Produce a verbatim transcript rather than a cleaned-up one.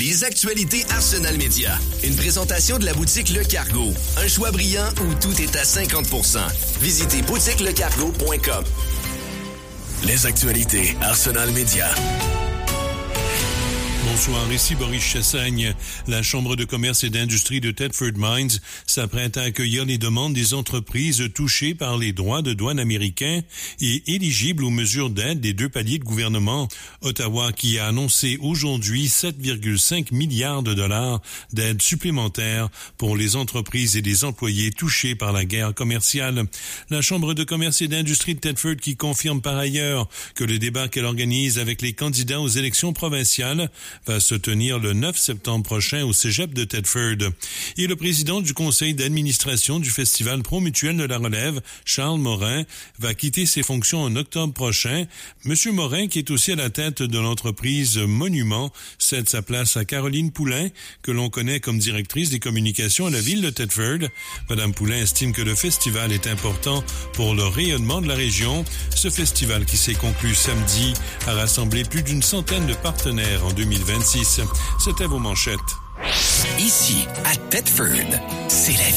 Les actualités Arsenal Média. Une présentation de la boutique Le Cargo. Un choix brillant où tout est à cinquante pour cent. Visitez boutique le cargo point com. Les actualités Arsenal Média. Bonsoir, ici Boris Chassagne. La Chambre de commerce et d'industrie de Thetford Mines s'apprête à accueillir les demandes des entreprises touchées par les droits de douane américains et éligibles aux mesures d'aide des deux paliers de gouvernement. Ottawa qui a annoncé aujourd'hui sept virgule cinq milliards de dollars d'aide supplémentaires pour les entreprises et les employés touchés par la guerre commerciale. La Chambre de commerce et d'industrie de Thetford qui confirme par ailleurs que le débat qu'elle organise avec les candidats aux élections provinciales va se tenir le neuf septembre prochain au cégep de Thetford. Et le président du conseil d'administration du Festival Promutuel de la Relève, Charles Morin, va quitter ses fonctions en octobre prochain. Monsieur Morin, qui est aussi à la tête de l'entreprise Monument, cède sa place à Caroline Poulain, que l'on connaît comme directrice des communications à la ville de Thetford. Madame Poulain estime que le festival est important pour le rayonnement de la région. Ce festival qui s'est conclu samedi a rassemblé plus d'une centaine de partenaires en deux mille vingt-six. C'était vos manchettes. Ici, à Thetford, c'est la